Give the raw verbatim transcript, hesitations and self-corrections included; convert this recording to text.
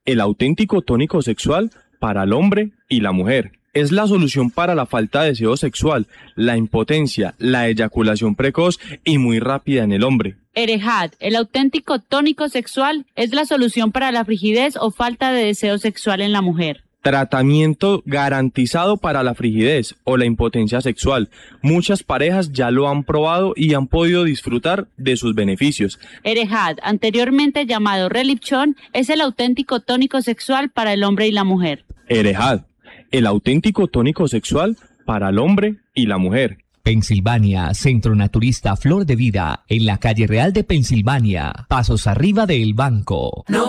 el auténtico tónico sexual para el hombre y la mujer. Es la solución para la falta de deseo sexual, la impotencia, la eyaculación precoz y muy rápida en el hombre. Erehad, el auténtico tónico sexual, es la solución para la frigidez o falta de deseo sexual en la mujer. Tratamiento garantizado para la frigidez o la impotencia sexual. Muchas parejas ya lo han probado y han podido disfrutar de sus beneficios. Erehad, anteriormente llamado Relipchon, es el auténtico tónico sexual para el hombre y la mujer. Erehad, el auténtico tónico sexual para el hombre y la mujer. Pensilvania, Centro Naturista Flor de Vida, en la calle Real de Pensilvania, pasos arriba del banco. No.